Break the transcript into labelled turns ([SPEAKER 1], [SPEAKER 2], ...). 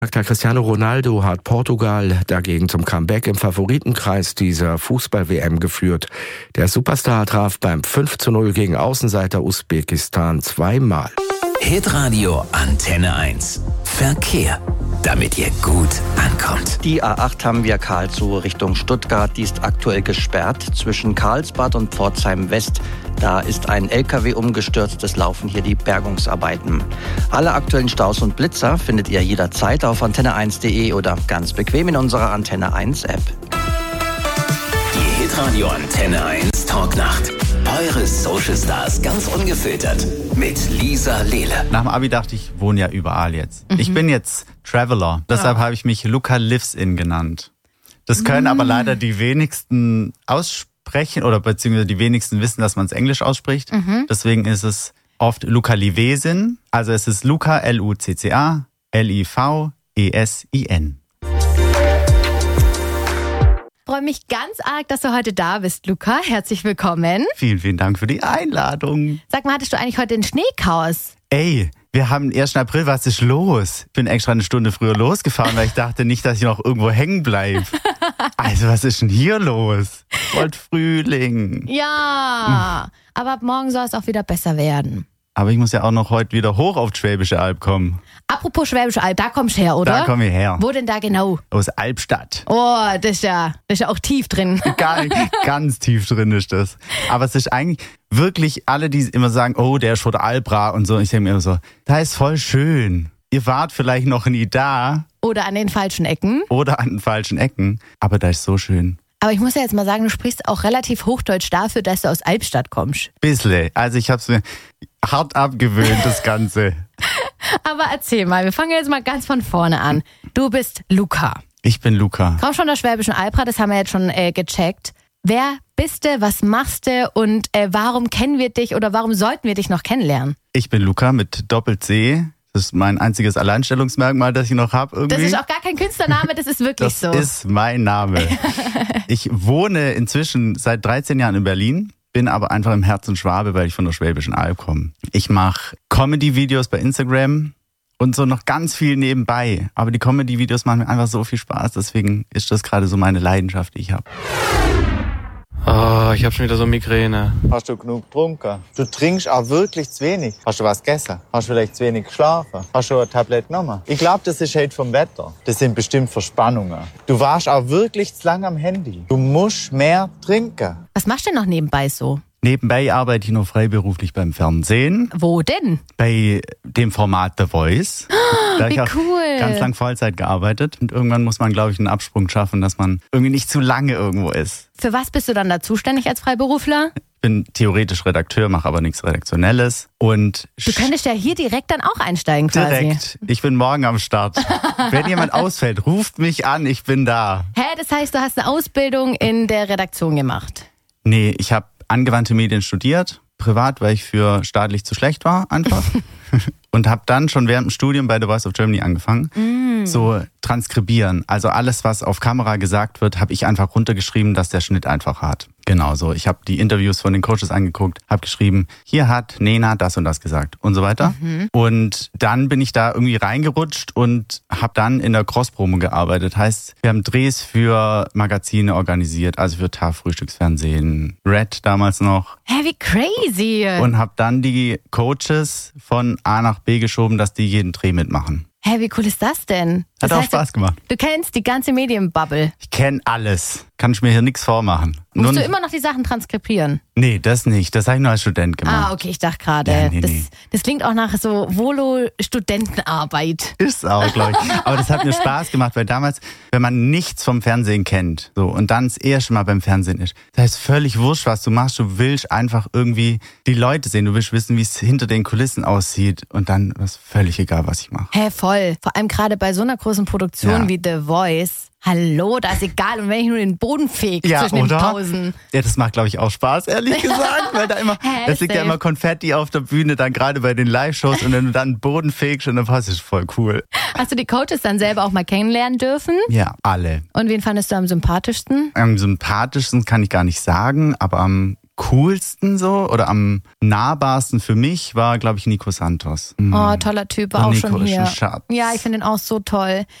[SPEAKER 1] Dr. Cristiano Ronaldo hat Portugal dagegen zum Comeback im Favoritenkreis dieser Fußball-WM geführt. Der Superstar traf beim 5:0 gegen Außenseiter Usbekistan zweimal.
[SPEAKER 2] Hitradio Antenne 1. Verkehr. Damit ihr gut ankommt.
[SPEAKER 3] Die A8 haben wir Karlsruhe Richtung Stuttgart. Die ist aktuell gesperrt zwischen Karlsbad und Pforzheim West. Da ist ein LKW umgestürzt. Es laufen hier die Bergungsarbeiten. Alle aktuellen Staus und Blitzer findet ihr jederzeit auf antenne1.de oder ganz bequem in unserer Antenne 1 App.
[SPEAKER 2] Die Hitradio Antenne 1 Talknacht. Eure Social Stars ganz ungefiltert mit Lisa Lehle.
[SPEAKER 4] Nach dem Abi dachte ich, wohne ja überall jetzt. Ich bin jetzt Traveler, deshalb habe ich mich Luca Lives In genannt. Das können aber leider die wenigsten aussprechen oder beziehungsweise die wenigsten wissen, dass man es Englisch ausspricht. Deswegen ist es oft Luca Livesin. Also es ist Luca, Lucca, Livesin.
[SPEAKER 5] Ich freue mich ganz arg, dass du heute da bist, Luca. Herzlich willkommen.
[SPEAKER 4] Vielen, vielen Dank für die Einladung.
[SPEAKER 5] Sag mal, hattest du eigentlich heute ein Schneechaos?
[SPEAKER 4] Ey, wir haben den 1. April, was ist los? Ich bin extra eine Stunde früher losgefahren, weil ich dachte nicht, dass ich noch irgendwo hängen bleibe. Also was ist denn hier los? Wollt Frühling.
[SPEAKER 5] Ja, aber ab morgen soll es auch wieder besser werden.
[SPEAKER 4] Aber ich muss ja auch noch heute wieder hoch auf die Schwäbische Alb kommen.
[SPEAKER 5] Apropos Schwäbische Alb, da kommst du her, oder?
[SPEAKER 4] Da komme ich her.
[SPEAKER 5] Wo denn da genau?
[SPEAKER 4] Aus Albstadt.
[SPEAKER 5] Oh, das ist ja auch tief drin.
[SPEAKER 4] Ganz tief drin ist das. Aber es ist eigentlich wirklich alle, die immer sagen, oh, der ist von der Albra und so. Ich denke mir immer so, da ist voll schön. Ihr wart vielleicht noch nie da.
[SPEAKER 5] Oder an den falschen Ecken.
[SPEAKER 4] Aber da ist so schön.
[SPEAKER 5] Aber ich muss ja jetzt mal sagen, du sprichst auch relativ Hochdeutsch dafür, dass du aus Albstadt kommst.
[SPEAKER 4] Bissle. Also ich hab's mir hart abgewöhnt, das Ganze.
[SPEAKER 5] Aber erzähl mal, wir fangen jetzt mal ganz von vorne an. Du bist Luca.
[SPEAKER 4] Ich bin Luca.
[SPEAKER 5] Kommst von der Schwäbischen Albra, das haben wir jetzt schon gecheckt. Wer bist du, was machst du und warum kennen wir dich oder warum sollten wir dich noch kennenlernen?
[SPEAKER 4] Ich bin Luca mit Doppel-C. Das ist mein einziges Alleinstellungsmerkmal, das ich noch habe irgendwie.
[SPEAKER 5] Das ist auch gar kein Künstlername, das ist wirklich so.
[SPEAKER 4] Das ist mein Name. Ich wohne inzwischen seit 13 Jahren in Berlin, bin aber einfach im Herzen Schwabe, weil ich von der Schwäbischen Alb komme. Ich mache Comedy-Videos bei Instagram und so noch ganz viel nebenbei. Aber die Comedy-Videos machen mir einfach so viel Spaß, deswegen ist das gerade so meine Leidenschaft, die ich habe.
[SPEAKER 6] Oh, ich hab schon wieder so Migräne.
[SPEAKER 7] Hast du genug getrunken? Du trinkst auch wirklich zu wenig. Hast du was gegessen? Hast du vielleicht zu wenig geschlafen? Hast du ein Tablett genommen? Ich glaube, das ist halt vom Wetter. Das sind bestimmt Verspannungen. Du warst auch wirklich zu lange am Handy. Du musst mehr trinken.
[SPEAKER 5] Was machst du denn noch nebenbei so?
[SPEAKER 4] Nebenbei arbeite ich noch freiberuflich beim Fernsehen.
[SPEAKER 5] Wo denn?
[SPEAKER 4] Bei dem Format The Voice. Da habe ich auch
[SPEAKER 5] cool.
[SPEAKER 4] ganz lang Vollzeit gearbeitet. Und irgendwann muss man, glaube ich, einen Absprung schaffen, dass man irgendwie nicht zu lange irgendwo ist.
[SPEAKER 5] Für was bist du dann da zuständig als Freiberufler?
[SPEAKER 4] Ich bin theoretisch Redakteur, mache aber nichts Redaktionelles. Und
[SPEAKER 5] du könntest ja hier direkt dann auch einsteigen quasi.
[SPEAKER 4] Direkt. Ich bin morgen am Start. Wenn jemand ausfällt, ruft mich an, ich bin da.
[SPEAKER 5] Hä, das heißt, du hast eine Ausbildung in der Redaktion gemacht?
[SPEAKER 4] Nee, ich habe angewandte Medien studiert, privat, weil ich für staatlich zu schlecht war einfach. Und habe dann schon während dem Studium bei The Voice of Germany angefangen, so transkribieren. Also alles, was auf Kamera gesagt wird, habe ich einfach runtergeschrieben, dass der Schnitt einfach hat. Genau so. Ich habe die Interviews von den Coaches angeguckt, habe geschrieben, hier hat Nena das und das gesagt und so weiter. Und dann bin ich da irgendwie reingerutscht und habe dann in der Cross-Promo gearbeitet. Heißt, wir haben Drehs für Magazine organisiert, also für TAF, Frühstücksfernsehen, Red damals noch.
[SPEAKER 5] Hä, wie crazy!
[SPEAKER 4] Und habe dann die Coaches von A nach B geschoben, dass die jeden Dreh mitmachen.
[SPEAKER 5] Hä, wie cool ist das denn?
[SPEAKER 4] Hat auch Spaß gemacht.
[SPEAKER 5] Du kennst die ganze Medienbubble.
[SPEAKER 4] Ich kenne alles. Kann ich mir hier nichts vormachen.
[SPEAKER 5] Musst du immer noch die Sachen transkribieren?
[SPEAKER 4] Nee, das nicht. Das habe ich nur als Student gemacht.
[SPEAKER 5] Ah, okay, ich dachte gerade,
[SPEAKER 4] ja, nee.
[SPEAKER 5] Das klingt auch nach so Volo-Studentenarbeit.
[SPEAKER 4] Ist auch, glaube ich. Aber das hat mir Spaß gemacht, weil damals, wenn man nichts vom Fernsehen kennt so und dann das erste Mal beim Fernsehen ist, da ist völlig wurscht, was du machst. Du willst einfach irgendwie die Leute sehen. Du willst wissen, wie es hinter den Kulissen aussieht und dann ist völlig egal, was ich mache.
[SPEAKER 5] Hä, voll. Vor allem gerade bei so einer großen Produktion wie The Voice. Hallo, da ist egal. Und wenn ich nur den Boden fege zwischen den Pausen.
[SPEAKER 4] Ja, das macht, glaube ich, auch Spaß, ehrlich gesagt. Weil da immer, es liegt ja immer Konfetti auf der Bühne, dann gerade bei den Live-Shows. Und wenn du dann den Boden fegst, und dann passt es voll cool.
[SPEAKER 5] Hast du die Coaches dann selber auch mal kennenlernen dürfen?
[SPEAKER 4] Ja, alle.
[SPEAKER 5] Und wen fandest du am sympathischsten?
[SPEAKER 4] Am sympathischsten kann ich gar nicht sagen, aber am coolsten so oder am nahbarsten für mich war, glaube ich, Nico Santos.
[SPEAKER 5] Oh, toller Typ, war auch
[SPEAKER 4] Nico
[SPEAKER 5] schon hier.
[SPEAKER 4] ist ein Schatz.
[SPEAKER 5] Ja, ich finde ihn auch so toll.